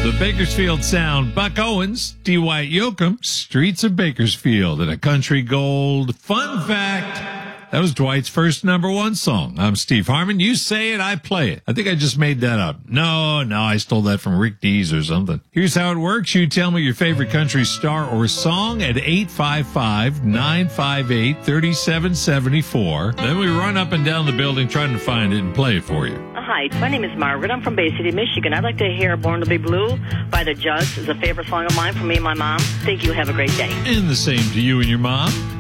The Bakersfield Sound, Buck Owens, D. White Yoakum, Streets of Bakersfield, and a country gold. Fun fact, that was Dwight's first number one song. I'm Steve Harmon. You say it, I play it. I think I just made that up. No, I stole that from Rick Dees or something. Here's how it works. You tell me your favorite country star or song at 855-958-3774. Then we run up and down the building trying to find it and play it for you. Hi, my name is Margaret. I'm from Bay City, Michigan. I'd like to hear Born to be Blue by the Judds. It's a favorite song of mine for me and my mom. Thank you. Have a great day. And the same to you and your mom.